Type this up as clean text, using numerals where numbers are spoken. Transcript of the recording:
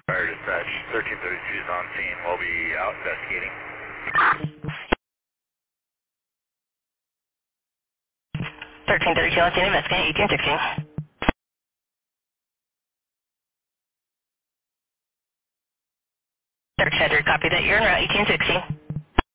Fire dispatch, 1332 is on scene. We'll be out investigating. 1332 on scene, investigating 1816. 1300, copy that. You're en route, 1816.